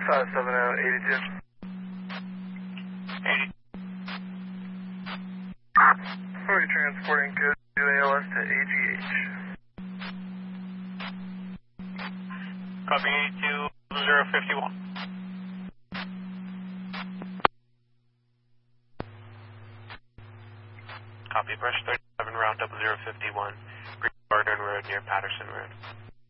57082. 80. Who are you transporting code ALS to AGH? Copy 20051. Copy, brush 37, route 0051, Green Garden Road near Patterson Road.